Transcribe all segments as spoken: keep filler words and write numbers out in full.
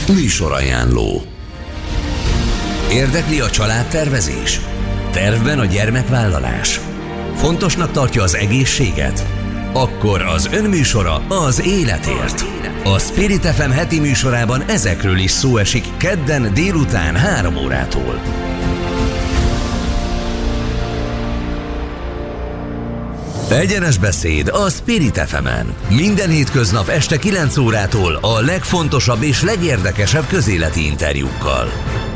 Műsorajánló. Érdekli a családtervezés? Tervben a gyermekvállalás? Fontosnak tartja az egészséget? Akkor az önműsora az életért. A Spirit ef em heti műsorában ezekről is szó esik kedden délután három órától. Egyenes beszéd a Spirit ef emen. Minden hétköznap este kilenc órától a legfontosabb és legérdekesebb közéleti interjúkkal.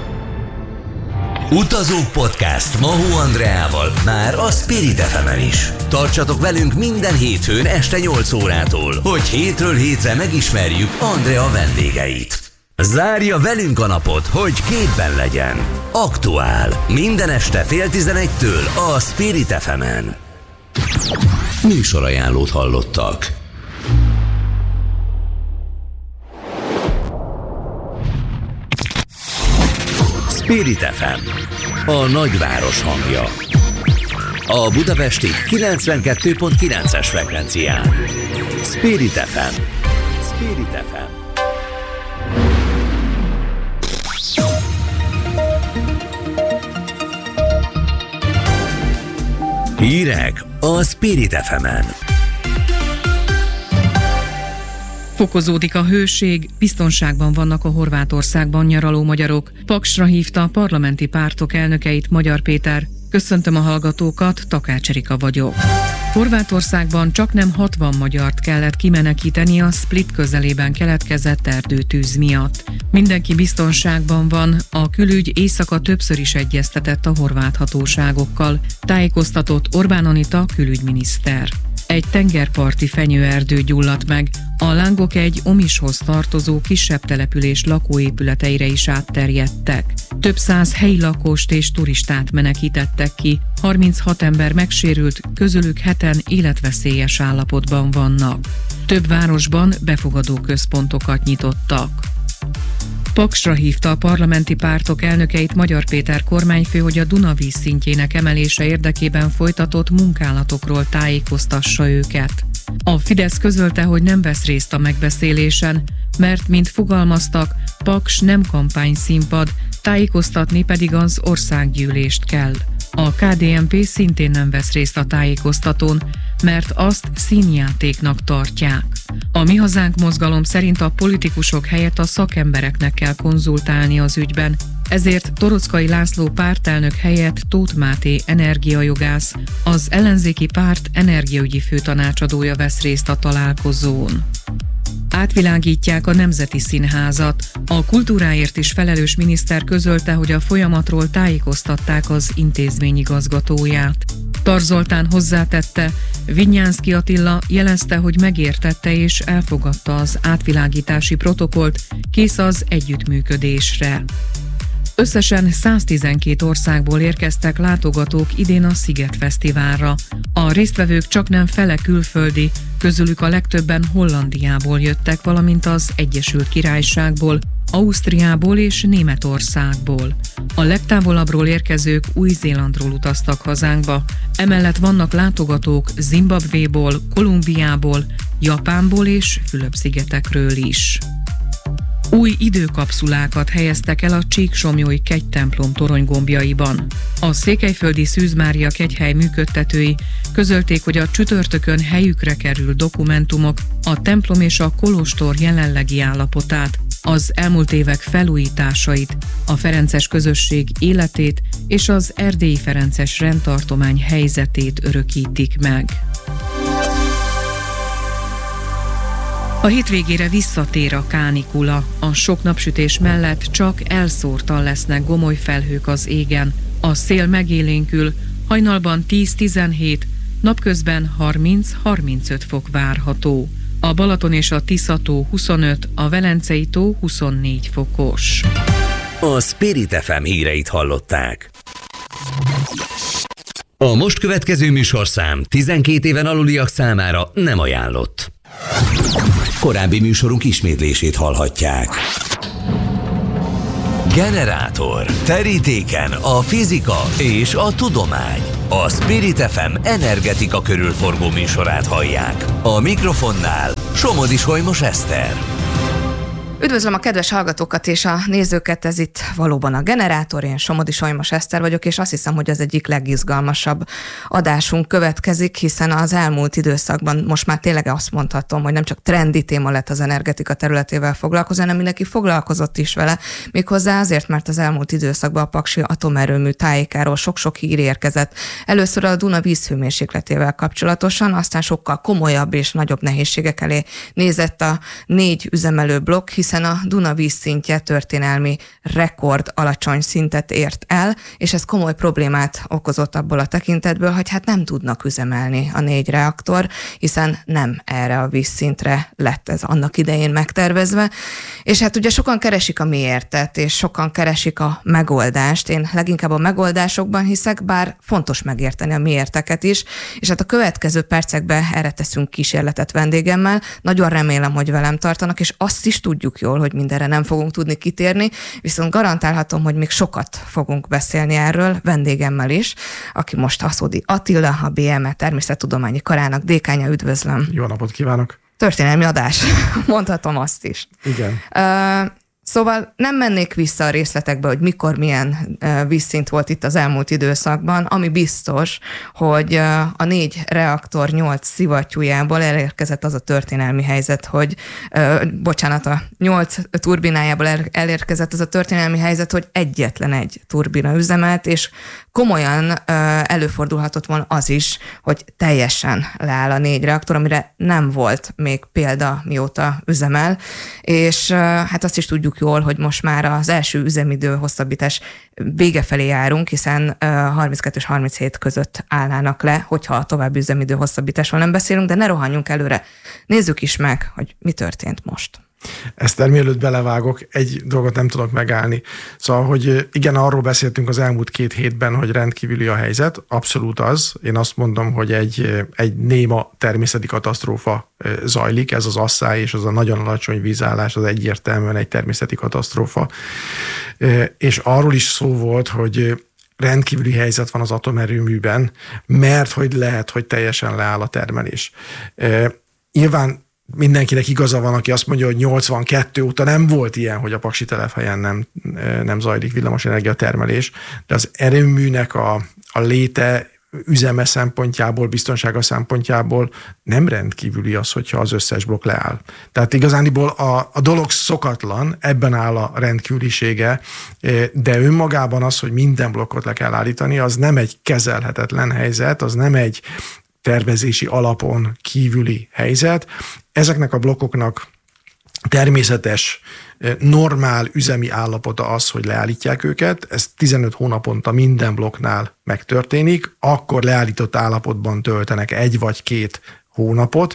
Utazók Podcast Mahó Andreával már a Spirit ef emen is. Tartsatok velünk minden hétfőn este nyolc órától, hogy hétről hétre megismerjük Andrea vendégeit. Zárja velünk a napot, hogy képben legyen. Aktuál. Minden este fél tizenegytől a Spirit ef emen. Műsorajánlót hallottak. Spirit ef em, a nagyváros hangja. A budapesti kilencvenkettő pont kilences frekvencián. Spirit ef em. Spirit ef em. Hírek a Spirit ef emen. Fokozódik a hőség, biztonságban vannak a Horvátországban nyaraló magyarok. Paksra hívta a parlamenti pártok elnökeit Magyar Péter. Köszöntöm a hallgatókat, Takács Erika vagyok. Horvátországban csaknem hatvan magyart kellett kimenekíteni a Split közelében keletkezett erdőtűz miatt. Mindenki biztonságban van, a külügy éjszaka többször is egyeztetett a horvát hatóságokkal, tájékoztatott Orbán Anita külügyminiszter. Egy tengerparti fenyőerdő gyulladt meg, a lángok egy Omishoz tartozó kisebb település lakóépületeire is átterjedtek. Több száz helyi lakost és turistát menekítettek ki, harminchat ember megsérült, közülük heten életveszélyes állapotban vannak. Több városban befogadó központokat nyitottak. Paksra hívta a parlamenti pártok elnökeit Magyar Péter kormányfő, hogy a Dunavíz szintjének emelése érdekében folytatott munkálatokról tájékoztassa őket. A Fidesz közölte, hogy nem vesz részt a megbeszélésen, mert, mint fogalmaztak, Paks nem kampányszínpad, tájékoztatni pedig az országgyűlést kell. A ká dé en pé szintén nem vesz részt a tájékoztatón, mert azt színjátéknak tartják. A Mi Hazánk mozgalom szerint a politikusok helyett a szakembereknek kell konzultálni az ügyben, ezért Torockai László pártelnök helyett Tóth Máté energiajogász, az ellenzéki párt energiaügyi főtanácsadója vesz részt a találkozón. Átvilágítják a Nemzeti Színházat. A kultúráért is felelős miniszter közölte, hogy a folyamatról tájékoztatták az intézmény igazgatóját. Tar Zoltán hozzátette, Vinyánszky Attila jelezte, hogy megértette és elfogadta az átvilágítási protokollt, kész az együttműködésre. Összesen száztizenkét országból érkeztek látogatók idén a Sziget Fesztiválra. A résztvevők csaknem fele külföldi, közülük a legtöbben Hollandiából jöttek, valamint az Egyesült Királyságból, Ausztriából és Németországból. A legtávolabbról érkezők Új-Zélandról utaztak hazánkba, emellett vannak látogatók Zimbabvéból, Kolumbiából, Japánból és Fülöp-szigetekről is. Új időkapszulákat helyeztek el a Csíksomlyói kegytemplom toronygombjaiban. A székelyföldi Szűz Mária kegyhely működtetői közölték, hogy a csütörtökön helyükre kerül dokumentumok, a templom és a kolostor jelenlegi állapotát, az elmúlt évek felújításait, a ferences közösség életét és az erdélyi ferences rendtartomány helyzetét örökítik meg. A hétvégére visszatér a kánikula. A sok napsütés mellett csak elszórtan lesznek gomoly felhők az égen. A szél megélénkül, hajnalban tíz-tizenhét, napközben harminc-harmincöt fok várható. A Balaton és a Tisza-tó huszonöt, a Velencei tó huszonnégy fokos. A Spirit ef em híreit hallották. A most következő műsorszám tizenkét éven aluliak számára nem ajánlott. Korábbi műsorunk ismétlését hallhatják. Generátor. Terítéken a fizika és a tudomány. A Spirit ef em energetika körülforgó műsorát hallják. A mikrofonnál Somodi Solymos Eszter. Üdvözlöm a kedves hallgatókat és a nézőket, ez itt valóban a Generátor, én Somodi Solymos Eszter vagyok, és azt hiszem, hogy az egyik legizgalmasabb adásunk következik, hiszen az elmúlt időszakban most már tényleg azt mondhatom, hogy nem csak trendi téma lett az energetika területével foglalkozni, hanem mindenki foglalkozott is vele, méghozzá azért, mert az elmúlt időszakban a paksi atomerőmű tájékáról sok-sok hír érkezett. Először a Duna vízhőmérsékletével kapcsolatosan, aztán sokkal komolyabb és nagyobb nehézségek elé nézett a négy üzemelő blokk, hiszen a Duna vízszintje történelmi rekord alacsony szintet ért el, és ez komoly problémát okozott abból a tekintetből, hogy hát nem tudnak üzemelni a négy reaktor, hiszen nem erre a vízszintre lett ez annak idején megtervezve. És hát ugye sokan keresik a miértet, és sokan keresik a megoldást. Én leginkább a megoldásokban hiszek, bár fontos megérteni a miérteket is, és hát a következő percekben erre teszünk kísérletet vendégemmel. Nagyon remélem, hogy velem tartanak, és azt is tudjuk jól, hogy mindenre nem fogunk tudni kitérni, viszont garantálhatom, hogy még sokat fogunk beszélni erről vendégemmel is, aki most Haszódi Attila, a bé em e Természettudományi Karának dékánya. Üdvözlöm! Jó napot kívánok! Történelmi adás, mondhatom azt is. Igen. Uh, Szóval nem mennék vissza a részletekbe, hogy mikor milyen uh, vízszint volt itt az elmúlt időszakban, ami biztos, hogy uh, a négy reaktor nyolc szivattyújából elérkezett az a történelmi helyzet, hogy, uh, bocsánat, a nyolc turbinájából el, elérkezett az a történelmi helyzet, hogy egyetlen egy turbina üzemelt, és komolyan uh, előfordulhatott volna az is, hogy teljesen leáll a négy reaktor, amire nem volt még példa, mióta üzemel, és uh, hát azt is tudjuk jól, hogy most már az első üzemidő hosszabbítás vége felé járunk, hiszen harminckettő és harminchét között állnának le, hogyha a további üzemidő hosszabbításról nem beszélünk, de ne rohanjunk előre. Nézzük is meg, hogy mi történt most. Eszter, mielőtt belevágok, egy dolgot nem tudok megállni. Szóval, hogy igen, arról beszéltünk az elmúlt két hétben, hogy rendkívüli a helyzet, abszolút az. Én azt mondom, hogy egy, egy néma természeti katasztrófa zajlik, ez az asszály és az a nagyon alacsony vízállás, az egyértelműen egy természeti katasztrófa. És arról is szó volt, hogy rendkívüli helyzet van az atomerőműben, mert hogy lehet, hogy teljesen leáll a termelés. Nyilván mindenkinek igaza van, aki azt mondja, hogy nyolcvankettő óta nem volt ilyen, hogy a paksi telephelyen nem, nem zajlik villamosenergia termelés, de az erőműnek a, a léte üzeme szempontjából, biztonsága szempontjából nem rendkívüli az, hogyha az összes blokk leáll. Tehát igazániból a, a dolog szokatlan, ebben áll a rendkívülisége, de önmagában az, hogy minden blokkot le kell állítani, az nem egy kezelhetetlen helyzet, az nem egy tervezési alapon kívüli helyzet. Ezeknek a blokkoknak természetes, normál üzemi állapota az, hogy leállítják őket. Ez tizenöt hónaponta minden blokknál megtörténik, akkor leállított állapotban töltenek egy vagy két hónapot,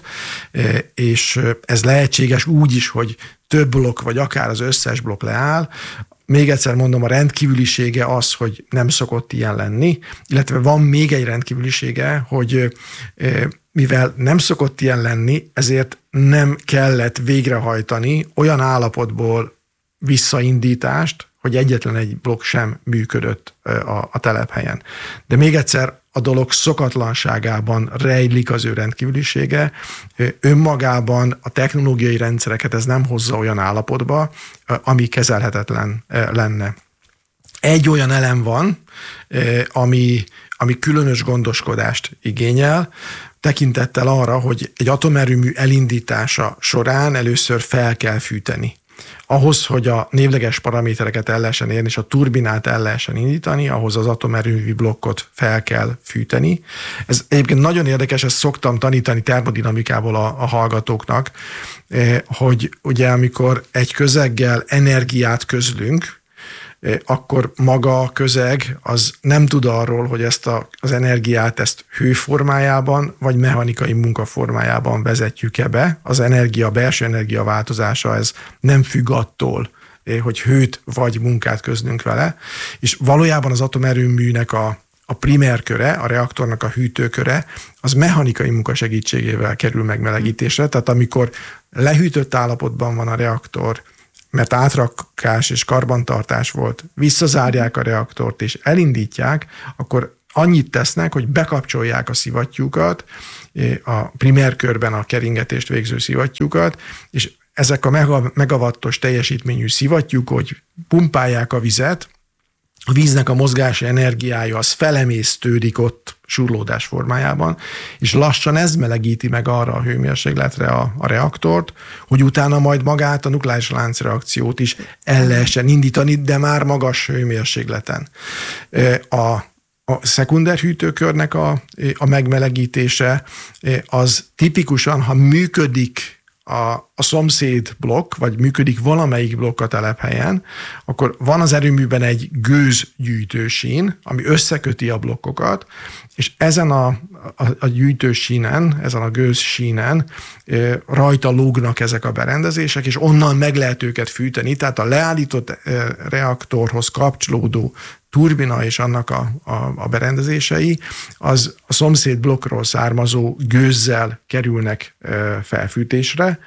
és ez lehetséges úgy is, hogy több blokk, vagy akár az összes blokk leáll. Még egyszer mondom, a rendkívülisége az, hogy nem szokott ilyen lenni, illetve van még egy rendkívülisége, hogy mivel nem szokott ilyen lenni, ezért nem kellett végrehajtani olyan állapotból visszaindítást, hogy egyetlen egy blokk sem működött a, a telephelyen. De még egyszer, a dolog szokatlanságában rejlik az ő rendkívülisége. Önmagában a technológiai rendszereket ez nem hozza olyan állapotba, ami kezelhetetlen lenne. Egy olyan elem van, ami, ami különös gondoskodást igényel, tekintettel arra, hogy egy atomerőmű elindítása során először fel kell fűteni. Ahhoz, hogy a névleges paramétereket el lehessen érni, és a turbinát el lehessen indítani, ahhoz az atomerőmű blokkot fel kell fűteni. Ez egyébként nagyon érdekes, ezt szoktam tanítani termodinamikából a, a hallgatóknak, hogy ugye amikor egy közeggel energiát közlünk, akkor maga a közeg az nem tud arról, hogy ezt a, az energiát ezt hőformájában vagy mechanikai munkaformájában vezetjük-e be. Az energia, belső energia változása ez nem függ attól, hogy hőt vagy munkát közlünk vele, és valójában az atomerőműnek a, a primer köre, a reaktornak a hűtőköre, az mechanikai munka segítségével kerül megmelegítésre, tehát amikor lehűtött állapotban van a reaktor, mert átrakás és karbantartás volt, visszazárják a reaktort és elindítják, akkor annyit tesznek, hogy bekapcsolják a szivattyúkat, a primer körben a keringetést végző szivattyúkat, és ezek a megawattos teljesítményű szivattyúk, hogy pumpálják a vizet, a víznek a mozgási energiája az felemésztődik ott surlódás formájában, és lassan ez melegíti meg arra a hőmérsékletre a, a reaktort, hogy utána majd magát a nukleáris láncreakciót is el lehessen indítani, de már magas hőmérsékleten. A A szekunder hűtőkörnek a, a megmelegítése az tipikusan, ha működik a, a szomszéd blokk, vagy működik valamelyik blokk a telephelyen, akkor van az erőműben egy gőzgyűjtősín, ami összeköti a blokkokat, és ezen a, a, a gyűjtősínen, ezen a gőzsínen e, rajta lógnak ezek a berendezések, és onnan meg lehet őket fűteni, tehát a leállított e, reaktorhoz kapcsolódó turbina és annak a, a, a berendezései, az a szomszéd blokkról származó gőzzel kerülnek e, felfűtésre.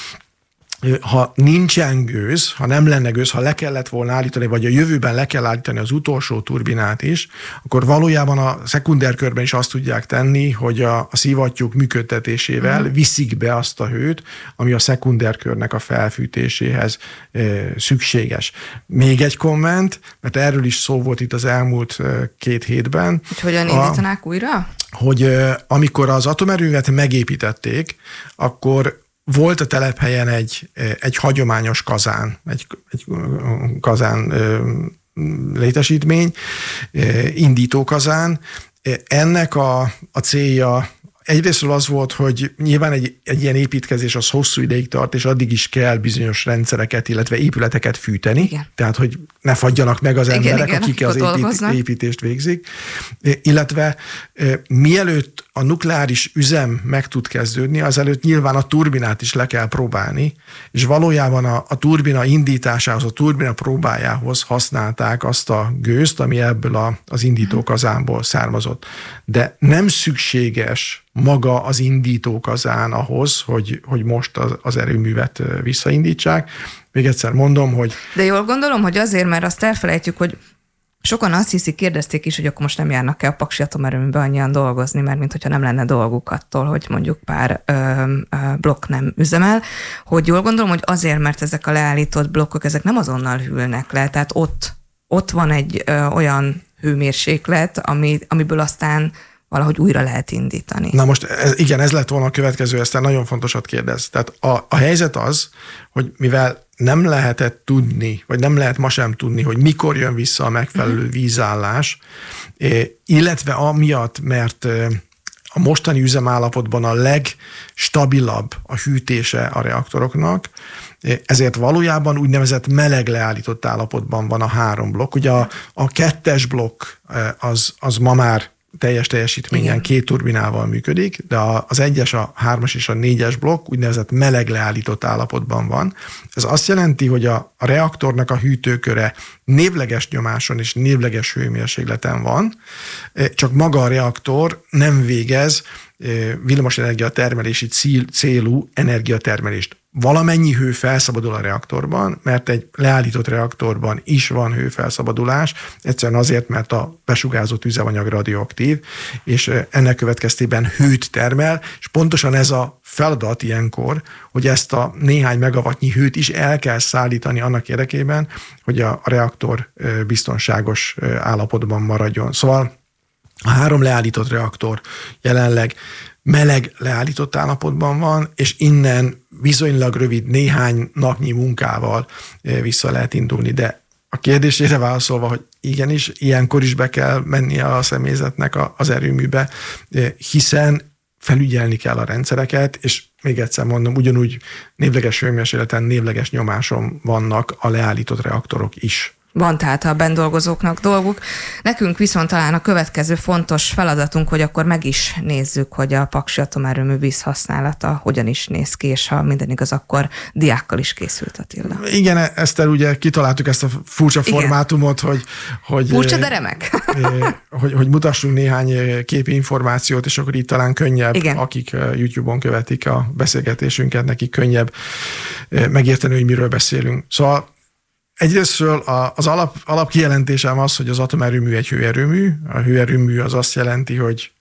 Ha nincsen gőz, ha nem lenne gőz, ha le kellett volna állítani, vagy a jövőben le kell állítani az utolsó turbinát is, akkor valójában a szekundárkörben is azt tudják tenni, hogy a, a szivattyúk működtetésével mm. viszik be azt a hőt, ami a szekundárkörnek a felfűtéséhez e, szükséges. Még egy komment, mert erről is szó volt itt az elmúlt e, két hétben. Hogy hogyan indítanák újra? Hogy e, amikor az atomerőművet megépítették, akkor volt a telephelyen egy, egy hagyományos kazán, egy, egy kazán létesítmény, indítókazán. Ennek a, a célja egyrésztről az volt, hogy nyilván egy, egy ilyen építkezés az hosszú ideig tart, és addig is kell bizonyos rendszereket, illetve épületeket fűteni, igen. Tehát hogy ne fagyjanak meg az igen, emberek, igen, akik az épít, építést végzik. Illetve mielőtt a nukleáris üzem meg tud kezdődni, azelőtt nyilván a turbinát is le kell próbálni, és valójában a, a turbina indításához, a turbina próbájához használták azt a gőzt, ami ebből a, az indítókazánból származott. De nem szükséges maga az indítókazán ahhoz, hogy, hogy most az, az erőművet visszaindítsák. Még egyszer mondom, hogy... De jól gondolom, hogy azért, mert azt elfelejtjük, hogy sokan azt hiszik, kérdezték is, hogy akkor most nem járnak-e a Paksi atomerőműbe annyian dolgozni, mert mintha nem lenne dolguk attól, hogy mondjuk pár ö, ö, blokk nem üzemel, hogy jól gondolom, hogy azért, mert ezek a leállított blokkok, ezek nem azonnal hűlnek le, tehát ott, ott van egy ö, olyan hőmérséklet, ami, amiből aztán valahogy újra lehet indítani. Na most ez, igen, ez lett volna a következő, ezt nagyon fontosat kérdez. Tehát a, a helyzet az, hogy mivel nem lehetett tudni, vagy nem lehet ma sem tudni, hogy mikor jön vissza a megfelelő vízállás, illetve amiatt, mert a mostani üzemállapotban a legstabilabb a hűtése a reaktoroknak, ezért valójában úgynevezett meleg leállított állapotban van a három blokk. Ugye a, a kettes blokk az, az ma már teljes teljesítményen igen. két turbinával működik, de az egyes, a hármas és a négyes blokk úgynevezett meleg leállított állapotban van. Ez azt jelenti, hogy a, a reaktornak a hűtőköre névleges nyomáson és névleges hőmérsékleten van, csak maga a reaktor nem végez villamosenergia termelési célú energiatermelést. Valamennyi hő felszabadul a reaktorban, mert egy leállított reaktorban is van hőfelszabadulás, egyszerűen azért, mert a besugárzott üzemanyag radioaktív, és ennek következtében hőt termel, és pontosan ez a feladat ilyenkor, hogy ezt a néhány megawattnyi hőt is el kell szállítani annak érdekében, hogy a reaktor biztonságos állapotban maradjon. Szóval a három leállított reaktor jelenleg meleg leállított állapotban van, és innen viszonylag rövid néhány napnyi munkával vissza lehet indulni. De a kérdésére válaszolva, hogy igenis, ilyenkor is be kell mennie a személyzetnek az erőműbe, hiszen felügyelni kell a rendszereket, és még egyszer mondom, ugyanúgy névleges hőmérsékleten, névleges nyomáson vannak a leállított reaktorok is. Van tehát a benn dolgozóknak dolguk. Nekünk viszont talán a következő fontos feladatunk, hogy akkor meg is nézzük, hogy a Paksi atomerőmű vízhasználata hogyan is néz ki, és ha minden igaz, akkor diákkal is készült Attila. Igen, Eszter, ugye kitaláltuk ezt a furcsa igen. formátumot, hogy... hogy furcsa, de remek. hogy, hogy mutassunk néhány képi információt, és akkor itt talán könnyebb, igen. akik YouTube-on követik a beszélgetésünket, nekik könnyebb megérteni, hogy miről beszélünk. Szóval egyrésztről az alap, alap kijelentésem az, hogy az atomerőmű egy hőerőmű. A hőerőmű az azt jelenti, hogy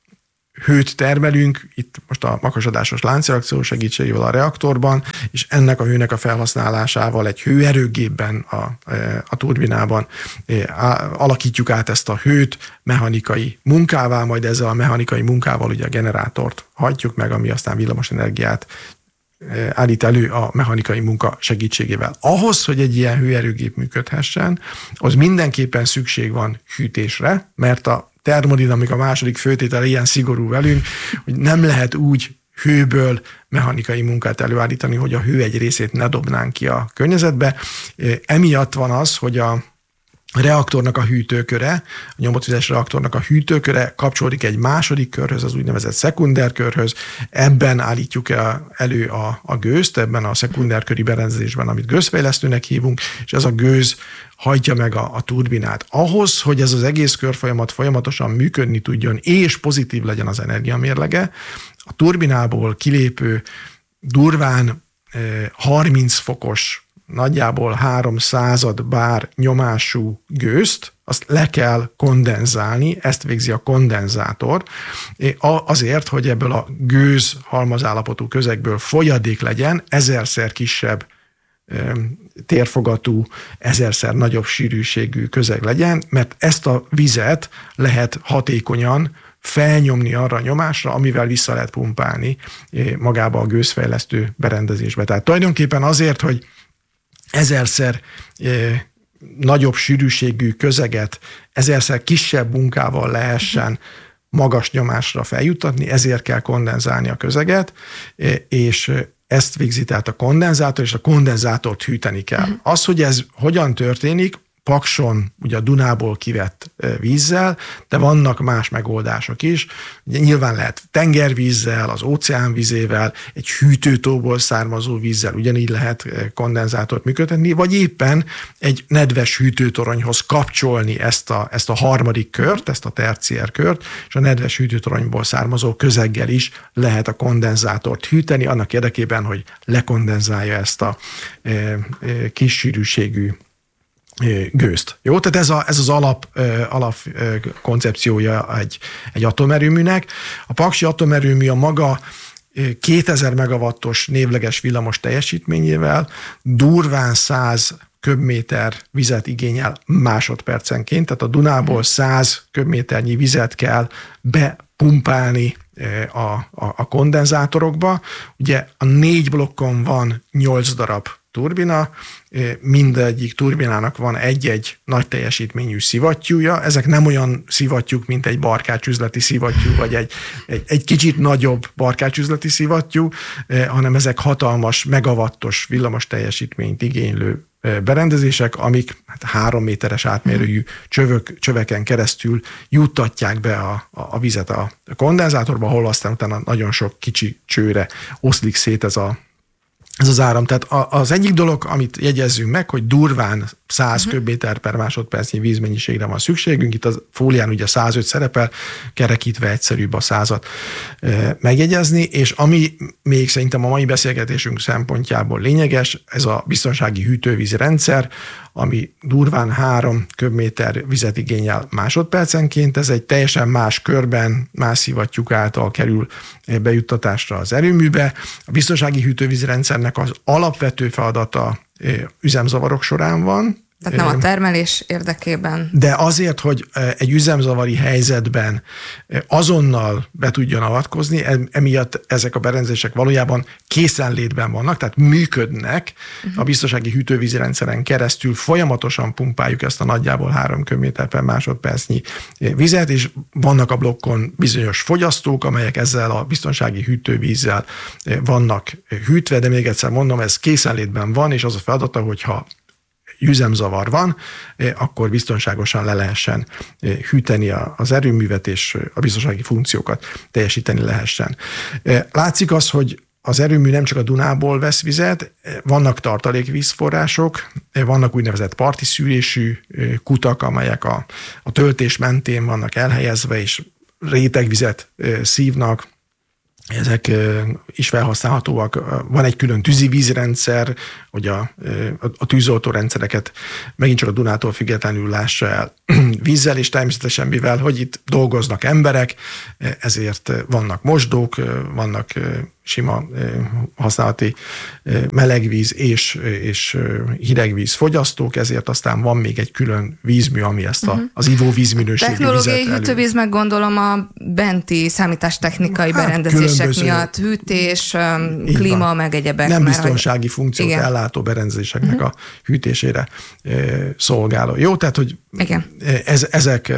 hőt termelünk, itt most a makasadásos láncreakció segítségével a reaktorban, és ennek a hőnek a felhasználásával egy hőerőgépben a, a turbinában alakítjuk át ezt a hőt mechanikai munkává, majd ezzel a mechanikai munkával ugye a generátort hajtjuk meg, ami aztán villamos energiát állít elő a mechanikai munka segítségével. Ahhoz, hogy egy ilyen hőerőgép működhessen, az mindenképpen szükség van hűtésre, mert a termodinamika második főtétele ilyen szigorú velünk, hogy nem lehet úgy hőből mechanikai munkát előállítani, hogy a hő egy részét ne dobnánk ki a környezetbe. Emiatt van az, hogy a reaktornak a hűtőköre, a nyomotvizes reaktornak a hűtőköre kapcsolódik egy második körhöz, az úgynevezett szekundárkörhöz. Ebben állítjuk elő a, a gőzt, ebben a szekundárköri berendezésben, amit gőzfejlesztőnek hívunk, és ez a gőz hajtja meg a, a turbinát. Ahhoz, hogy ez az egész körfolyamat folyamatosan működni tudjon, és pozitív legyen az energiamérlege, a turbinából kilépő durván harminc fokos, nagyjából háromszázad bár nyomású gőzt, azt le kell kondenzálni, ezt végzi a kondenzátor, azért, hogy ebből a gőz halmazállapotú közegből folyadék legyen, ezerszer kisebb térfogatú, ezerszer nagyobb sűrűségű közeg legyen, mert ezt a vizet lehet hatékonyan felnyomni arra a nyomásra, amivel vissza lehet pumpálni magába a gőzfejlesztő berendezésbe. Tehát tulajdonképpen azért, hogy ezerszer eh, nagyobb sűrűségű közeget, ezerszer kisebb munkával lehessen magas nyomásra feljuttatni, ezért kell kondenzálni a közeget, eh, és ezt végzi tehát a kondenzátor, és a kondenzátort hűteni kell. Uh-huh. Az, hogy ez hogyan történik, Pakson ugye a Dunából kivett vízzel, de vannak más megoldások is. Ugye nyilván lehet tengervízzel, az óceán vízével, egy hűtőtóból származó vízzel ugyanígy lehet kondenzátort működtetni, vagy éppen egy nedves hűtőtoronyhoz kapcsolni ezt a, ezt a harmadik kört, ezt a terciér kört, és a nedves hűtőtoronyból származó közeggel is lehet a kondenzátort hűteni, annak érdekében, hogy lekondenzálja ezt a e, e, kis sűrűségű gőzt. Jó, tehát ez, a, ez az alap, alap koncepciója egy, egy atomerőműnek. A paksi atomerőmű a maga kétezer megawattos névleges villamos teljesítményével durván száz köbméter vizet igényel másodpercenként, tehát a Dunából száz köbméternyi vizet kell bepumpálni a, a, a kondenzátorokba. Ugye a négy blokkon van nyolc darab turbina, mindegyik turbinának van egy-egy nagy teljesítményű szivattyúja. Ezek nem olyan szivattyúk, mint egy barkácsüzleti szivattyú, vagy egy, egy, egy kicsit nagyobb barkácsüzleti szivattyú, hanem ezek hatalmas, megawattos villamos teljesítményt igénylő berendezések, amik hát három méteres átmérőjű csövök, csöveken keresztül juttatják be a, a, a vizet a kondenzátorba, ahol aztán utána nagyon sok kicsi csőre oszlik szét ez a Ez az áram. Tehát az egyik dolog, amit jegyezzünk meg, hogy durván száz uh-huh. köbméter per másodpercnyi vízmennyiségre van szükségünk. Itt a fólián ugye százöt szerepel, kerekítve egyszerűbb a százat e, megjegyezni, és ami még szerintem a mai beszélgetésünk szempontjából lényeges, ez a biztonsági hűtővízi rendszer, ami durván három köbméter vizet igényel másodpercenként. Ez egy teljesen más körben, más szivattyúk által kerül bejuttatásra az erőműbe. A biztonsági hűtővízi rendszernek az alapvető feladata üzemzavarok során van. Tehát nem a termelés érdekében. De azért, hogy egy üzemzavari helyzetben azonnal be tudjon avatkozni, emiatt ezek a berendezések valójában készenlétben vannak, tehát működnek. Uh-huh. A biztonsági hűtővízi rendszeren keresztül folyamatosan pumpáljuk ezt a nagyjából három köbméter per másodpercnyi vizet, és vannak a blokkon bizonyos fogyasztók, amelyek ezzel a biztonsági hűtővízzel vannak hűtve, de még egyszer mondom, ez készenlétben van, és az a feladata, hogyha üzemzavar van, akkor biztonságosan le lehessen hűteni az erőművet, és a biztonsági funkciókat teljesíteni lehessen. Látszik az, hogy az erőmű nem csak a Dunából vesz vizet, vannak tartalékvízforrások, vannak úgynevezett parti szűrésű kutak, amelyek a, a töltés mentén vannak elhelyezve, és rétegvizet szívnak. Ezek is felhasználhatóak. Van egy külön tűzivízrendszer, hogy a, a tűzoltó rendszereket megint csak a Dunától függetlenül lássa el vízzel, és természetesen mivel, hogy itt dolgoznak emberek, ezért vannak mosdók, vannak sima használati melegvíz és, és hidegvíz fogyasztók, ezért aztán van még egy külön vízmű, ami ezt a, az ivóvíz minőségű vizet technológiai hűtővíz, meg gondolom a benti számítástechnikai hát, berendezések miatt, hűtés, klíma, van. Meg egyebek. Nem biztonsági hogy... funkciót igen. ellátó berendezéseknek uh-huh. a hűtésére szolgáló. Jó, tehát, hogy ez, ezek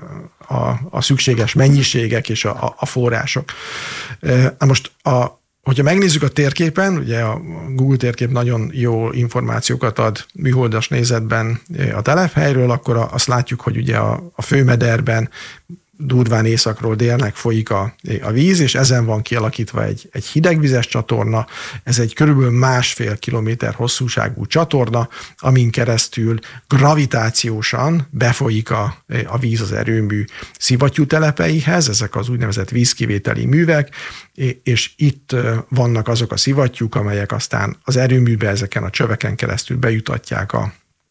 a, a szükséges mennyiségek és a, a források. Na most, a, hogyha megnézzük a térképen, ugye a Google térkép nagyon jó információkat ad műholdas nézetben a telephelyről, akkor azt látjuk, hogy ugye a, a főmederben durván északról délnek folyik a, a víz, és ezen van kialakítva egy, egy hidegvizes csatorna, ez egy körülbelül másfél kilométer hosszúságú csatorna, amin keresztül gravitációsan befolyik a, a víz az erőmű szivattyú telepeihez, ezek az úgynevezett vízkivételi művek, és itt vannak azok a szivattyúk, amelyek aztán az erőműbe ezeken a csöveken keresztül bejutatják a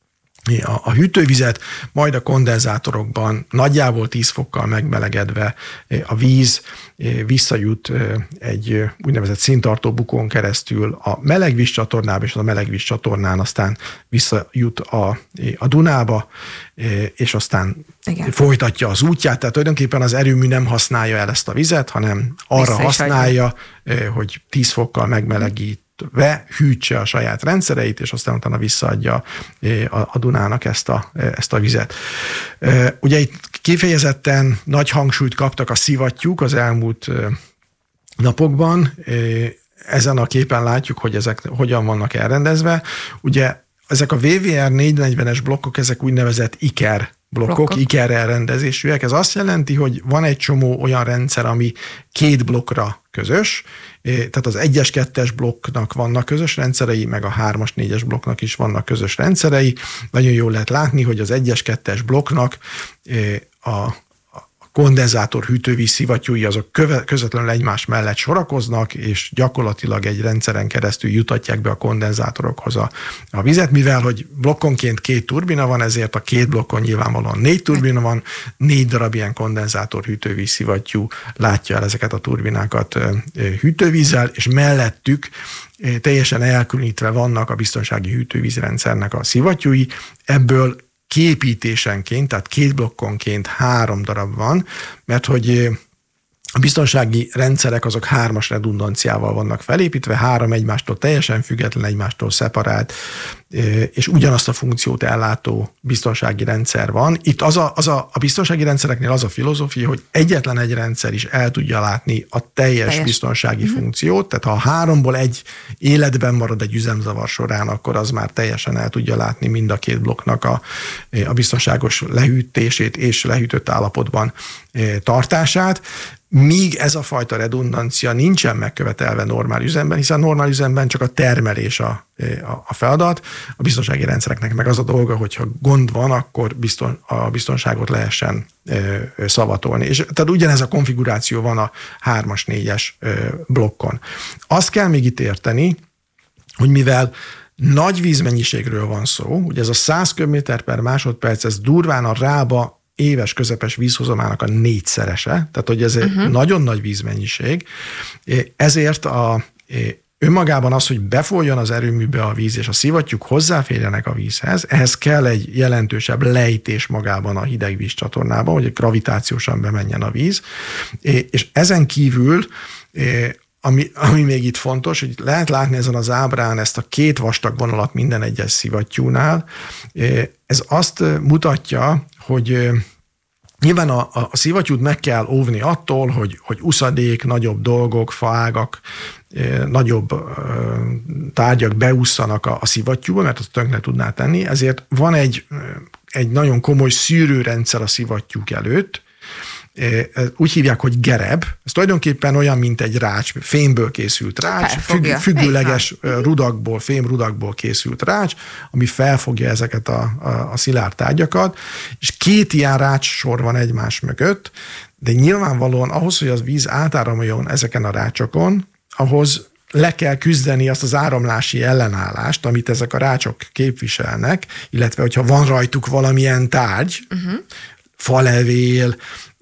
A, a hűtővizet, majd a kondenzátorokban nagyjából tíz fokkal megmelegedve a víz visszajut egy úgynevezett színtartó bukón keresztül a melegvíz csatornába, és a melegvíz csatornán aztán visszajut a, a Dunába, és aztán igen. folytatja az útját. Tehát tulajdonképpen az erőmű nem használja el ezt a vizet, hanem arra használja, hogy tíz fokkal megmelegít hűtse a saját rendszereit, és aztán utána visszaadja a Dunának ezt a, ezt a vizet. Ugye itt kifejezetten nagy hangsúlyt kaptak a szivattyúk az elmúlt napokban. Ezen a képen látjuk, hogy ezek hogyan vannak elrendezve. Ugye ezek a vé vé er négyszáznegyvenes blokkok, ezek úgynevezett iker blokkok, blokkok. iker elrendezésűek. Ez azt jelenti, hogy van egy csomó olyan rendszer, ami két blokkra közös, tehát az egyes, kettes blokknak vannak közös rendszerei, meg a hármas, négyes blokknak is vannak közös rendszerei. Nagyon jól lehet látni, hogy az egyes, kettes blokknak a kondenzátor hűtővíz szivattyúi azok közvetlenül egymás mellett sorakoznak, és gyakorlatilag egy rendszeren keresztül jutatják be a kondenzátorokhoz a, a vizet, mivel hogy blokkonként két turbina van, ezért a két blokkon nyilvánvalóan négy turbina van, négy darab ilyen kondenzátor hűtővíz szivattyú látja el ezeket a turbinákat hűtővízzel, és mellettük teljesen elkülönítve vannak a biztonsági hűtővízrendszernek a szivattyúi, ebből kiépítésenként, tehát két blokkonként három darab van, mert hogy a biztonsági rendszerek azok hármas redundanciával vannak felépítve, három egymástól teljesen független, egymástól szeparált, és ugyanazt a funkciót ellátó biztonsági rendszer van. Itt az a, az a, a biztonsági rendszereknél az a filozófia, hogy egyetlen egy rendszer is el tudja látni a teljes, teljes. biztonsági mm-hmm. funkciót, tehát ha a háromból egy életben marad egy üzemzavar során, akkor az már teljesen el tudja látni mind a két blokknak a, a biztonságos lehűtését és lehűtött állapotban tartását. Míg ez a fajta redundancia nincsen megkövetelve normál üzemben, hiszen normál üzemben csak a termelés a, a, a feladat, a biztonsági rendszereknek meg az a dolga, hogyha gond van, akkor bizton, a biztonságot lehessen ö, szavatolni. És tehát ugyanez a konfiguráció van a hármas, négyes ö, blokkon. Azt kell még itt érteni, hogy mivel nagy vízmennyiségről van szó, ugye ez a száz köbméter per másodperc, ez durván a Rába éves közepes vízhozamának a négyszerese, tehát hogy ez egy uh-huh. nagyon nagy vízmennyiség, ezért a, önmagában az, hogy befolyjon az erőműbe a víz, és a szivattyúk hozzáférjenek a vízhez, ehhez kell egy jelentősebb lejtés magában a hidegvíz csatornában, hogy gravitációsan bemenjen a víz, és ezen kívül Ami, ami még itt fontos, hogy lehet látni ezen az ábrán ezt a két vastag vonalat minden egyes szivattyúnál. Ez azt mutatja, hogy nyilván a, a, a szivattyút meg kell óvni attól, hogy, hogy uszadék, nagyobb dolgok, faágak, nagyobb tárgyak beússzanak a, a szivattyúba, mert azt tönkre tudná tenni. Ezért van egy, egy nagyon komoly szűrőrendszer a szivattyúk előtt, úgy hívják, hogy gereb. Ez tulajdonképpen olyan, mint egy rács, fémből készült rács, függ, függőleges rudakból, fémrudakból készült rács, ami felfogja ezeket a, a, a szilárd tárgyakat, és két ilyen rács sor van egymás mögött, de nyilvánvalóan ahhoz, hogy az víz átáramoljon ezeken a rácsokon, ahhoz le kell küzdeni azt az áramlási ellenállást, amit ezek a rácsok képviselnek, illetve hogyha van rajtuk valamilyen tárgy, uh-huh. falevél,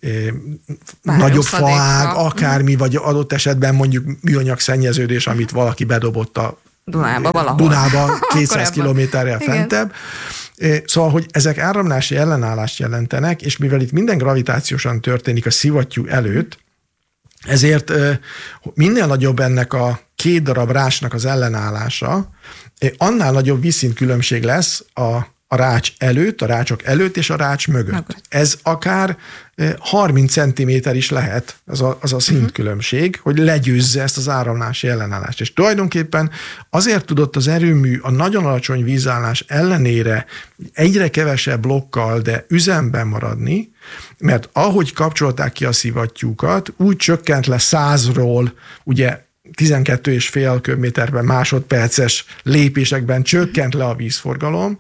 Bár nagyobb faág, akármi, uh-huh. vagy adott esetben mondjuk műanyag szennyeződés, amit valaki bedobott a Dunába valahol. Dunába kétszáz kilométerrel fentebb. Szóval, hogy ezek áramlási ellenállást jelentenek, és mivel itt minden gravitációsan történik a szivattyú előtt, ezért minél nagyobb ennek a két darab rácsnak az ellenállása, annál nagyobb vízszintkülönbség lesz a, a rács előtt, a rácsok előtt és a rács mögött. mögött. Ez akár harminc centiméter is lehet, az a, az a szintkülönbség, uh-huh. hogy legyőzze ezt az áramlási ellenállást. És tulajdonképpen azért tudott az erőmű a nagyon alacsony vízállás ellenére egyre kevesebb blokkal, de üzemben maradni, mert ahogy kapcsolták ki a szivattyúkat, úgy csökkent le százról, ugye tizenkét és fél köbméter per másodperces lépésekben csökkent le a vízforgalom,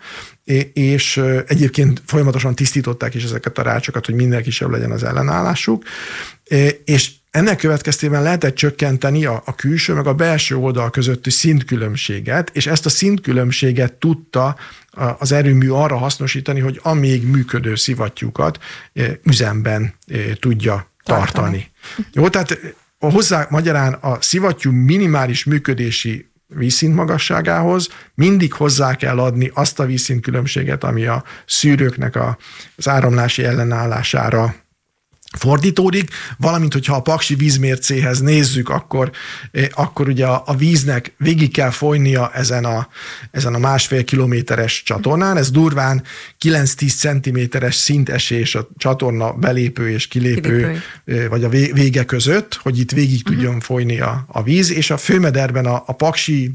és egyébként folyamatosan tisztították is ezeket a rácsokat, hogy minél kisebb legyen az ellenállásuk, és ennek következtében lehetett csökkenteni a, a külső meg a belső oldal közötti szintkülönbséget, és ezt a szintkülönbséget tudta az erőmű arra hasznosítani, hogy a még működő szivattyúkat üzemben tudja tartani. tartani. Jó, tehát hozzá magyarán a szivattyú minimális működési vízszint magasságához mindig hozzá kell adni azt a vízszintkülönbséget, ami a szűrőknek a, az áramlási ellenállására fordítódik, valamint, hogyha a paksi vízmércéhez nézzük, akkor, akkor ugye a, a víznek végig kell folynia ezen a, ezen a másfél kilométeres csatornán, ez durván kilenc-tíz centiméteres szintesés a csatorna belépő és kilépő, kilépő. vagy a vége között, hogy itt végig uh-huh. tudjon folyni a, a víz, és a főmederben a, a paksi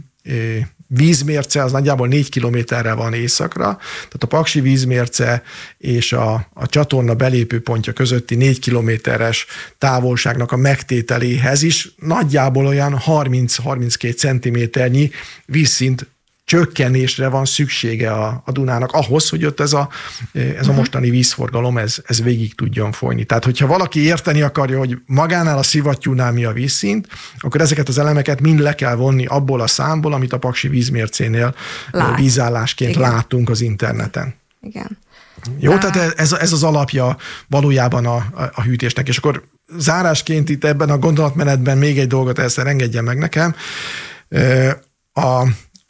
vízmérce az nagyjából négy kilométerre van északra, tehát a paksi vízmérce és a, a csatorna belépőpontja közötti négy kilométeres távolságnak a megtételéhez is nagyjából olyan harminc-harminckét centiméternyi vízszint csökkenésre van szüksége a, a Dunának ahhoz, hogy ott ez a, ez a mostani vízforgalom ez, ez végig tudjon folyni. Tehát, hogyha valaki érteni akarja, hogy magánál a szivattyúnál mi a vízszint, akkor ezeket az elemeket mind le kell vonni abból a számból, amit a paksi vízmércénél Lát. vízállásként Igen. látunk az interneten. Igen. Jó, De... tehát ez, ez az alapja valójában a, a, a hűtésnek. És akkor zárásként itt ebben a gondolatmenetben még egy dolgot ezt engedjen meg nekem. A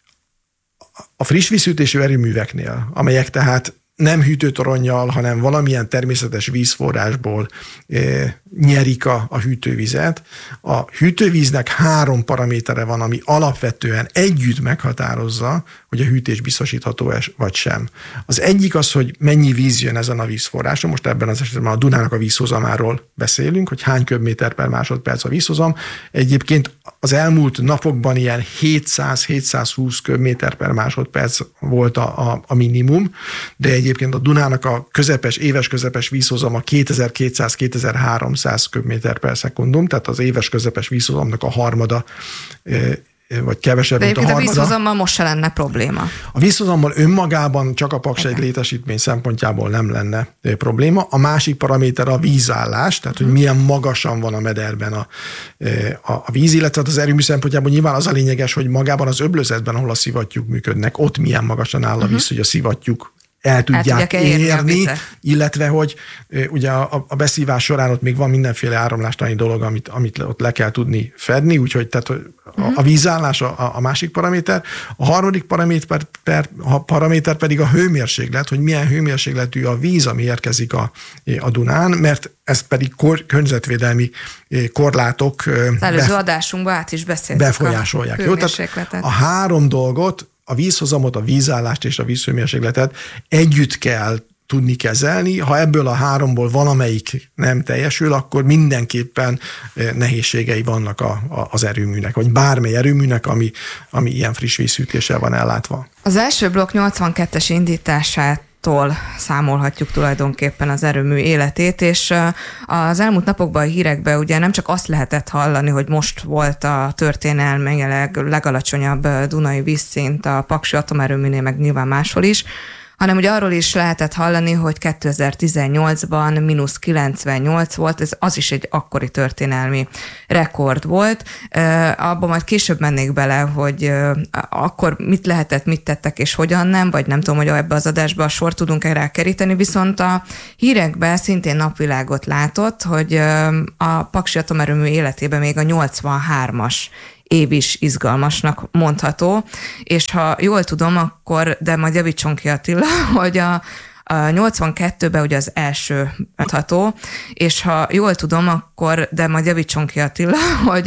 A friss vízhűtésű erőműveknél, amelyek tehát nem hűtőtoronnyal, hanem valamilyen természetes vízforrásból e, nyerik a, a hűtővizet. A hűtővíznek három paramétere van, ami alapvetően együtt meghatározza, hogy a hűtés biztosítható vagy sem. Az egyik az, hogy mennyi víz jön ezen a vízforráson, most ebben az esetben a Dunának a vízhozamáról beszélünk, hogy hány köbméter per másodperc a vízhozam. Egyébként az elmúlt napokban ilyen hétszáz-hétszázhúsz köbméter per másodperc volt a, a, a minimum, de egyébként a Dunának a közepes, éves közepes vízhozama kétezer-kétszáz-kétezer-háromszáz köbméter per szekundum, tehát az éves közepes vízhozamnak a harmada, vagy kevesebb, de mint a harmada. De a vízhozammal most se lenne probléma. A vízhozammal önmagában csak a Paks egy létesítmény szempontjából nem lenne probléma. A másik paraméter a vízállás, tehát hogy milyen magasan van a mederben a, a, a víz, illetve az erőmű szempontjából nyilván az a lényeges, hogy magában az öblözetben, ahol a szivattyúk működnek, ott milyen magasan áll a víz, uh-huh. hogy a szivattyúk el tudják el érni, illetve hogy ugye a, a beszívás során ott még van mindenféle áramlástani dolog, amit, amit ott le kell tudni fedni, úgyhogy tehát a, a vízállás a, a másik paraméter. A harmadik paraméter, per, a paraméter pedig a hőmérséklet, hogy milyen hőmérsékletű a víz, ami érkezik a, a Dunán, mert ezt pedig kor, környezetvédelmi korlátok az előző bef- adásunkban át is beszéltük befolyásolják. Jó, tehát a három dolgot, a vízhozamot, a vízállást és a vízhőmérsékletet együtt kell tudni kezelni. Ha ebből a háromból valamelyik nem teljesül, akkor mindenképpen nehézségei vannak a, a, az erőműnek, vagy bármely erőműnek, ami, ami ilyen friss vízhűtéssel van ellátva. Az első blokk nyolcvankettes indítását tól számolhatjuk tulajdonképpen az erőmű életét, és az elmúlt napokban a hírekben ugye nem csak azt lehetett hallani, hogy most volt a történelmileg legalacsonyabb dunai vízszint a Paksi atomerőműnél, meg nyilván máshol is, hanem ugye arról is lehetett hallani, hogy kétezer-tizennyolcban mínusz kilencvennyolc volt, ez az is egy akkori történelmi rekord volt. Abban majd később mennék bele, hogy akkor mit lehetett, mit tettek és hogyan nem, vagy nem tudom, hogy ebbe az adásba a sor tudunk-e rákeríteni, viszont a hírekben szintén napvilágot látott, hogy a Paksi atomerőmű életében még a nyolcvanhármas év is izgalmasnak mondható, és ha jól tudom, akkor, de majd javítson ki Attila, hogy a, a nyolcvankettőben ugye az első mondható, és ha jól tudom, akkor, de majd javítson ki Attila, hogy